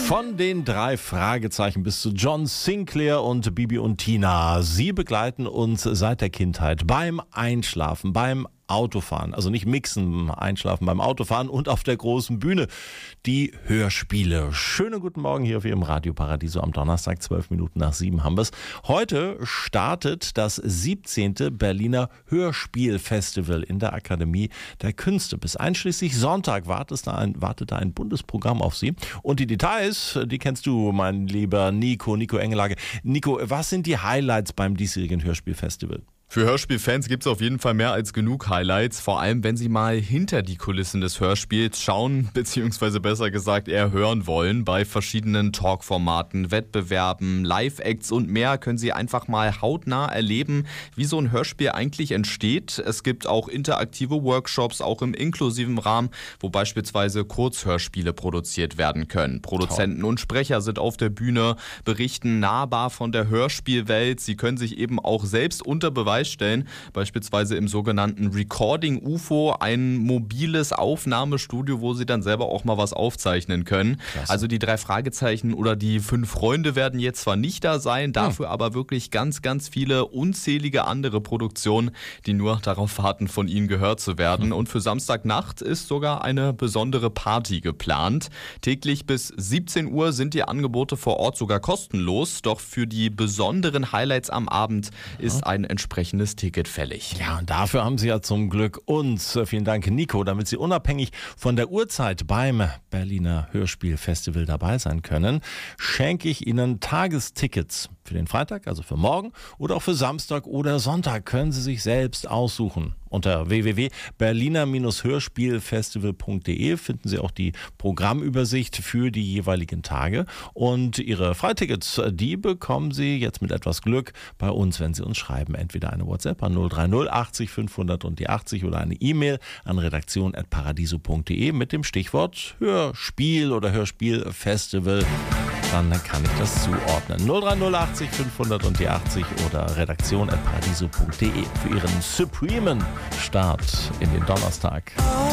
Von den 3 Fragezeichen bis zu John Sinclair und Bibi und Tina. Sie begleiten uns seit der Kindheit beim Einschlafen, beim Autofahren, also nicht mixen, einschlafen beim Autofahren und auf der großen Bühne. Die Hörspiele. Schönen guten Morgen hier auf Ihrem Radio Paradiso am Donnerstag, 7:12 haben wir es. Heute startet das 17. Berliner Hörspielfestival in der Akademie der Künste. Bis einschließlich Sonntag wartet da ein Bundesprogramm auf Sie. Und die Details, die kennst du, mein lieber Nico Engelage. Nico, was sind die Highlights beim diesjährigen Hörspielfestival? Für Hörspielfans gibt es auf jeden Fall mehr als genug Highlights, vor allem wenn sie mal hinter die Kulissen des Hörspiels schauen, beziehungsweise besser gesagt eher hören wollen. Bei verschiedenen Talkformaten, Wettbewerben, Live-Acts und mehr können sie einfach mal hautnah erleben, wie so ein Hörspiel eigentlich entsteht. Es gibt auch interaktive Workshops, auch im inklusiven Rahmen, wo beispielsweise Kurzhörspiele produziert werden können. Produzenten und Sprecher sind auf der Bühne, berichten nahbar von der Hörspielwelt. Sie können sich eben auch selbst unter Beweis stellen, beispielsweise im sogenannten Recording UFO, ein mobiles Aufnahmestudio, wo sie dann selber auch mal was aufzeichnen können. Klasse. Also die 3 Fragezeichen oder die 5 Freunde werden jetzt zwar nicht da sein, dafür aber wirklich ganz, ganz viele unzählige andere Produktionen, die nur darauf warten, von ihnen gehört zu werden. Und für Samstagnacht ist sogar eine besondere Party geplant. Täglich bis 17 Uhr sind die Angebote vor Ort sogar kostenlos, doch für die besonderen Highlights am Abend ist ein entsprechendes Ticket fällig. Ja, und dafür haben Sie ja zum Glück uns. Vielen Dank, Nico, damit Sie unabhängig von der Uhrzeit beim Berliner Hörspielfestival dabei sein können, schenke ich Ihnen Tagestickets für den Freitag, also für morgen, oder auch für Samstag oder Sonntag. Können Sie sich selbst aussuchen. Unter www.berliner-hörspielfestival.de finden Sie auch die Programmübersicht für die jeweiligen Tage. Und Ihre Freitickets, die bekommen Sie jetzt mit etwas Glück bei uns, wenn Sie uns schreiben. Entweder eine WhatsApp an 030 80 500 und die 80 oder eine E-Mail an redaktion@paradiso.de mit dem Stichwort Hörspiel oder Hörspielfestival. Dann kann ich das zuordnen. 030 80 500 und die 80 oder redaktion@paradiso.de für Ihren supremen Start in den Donnerstag.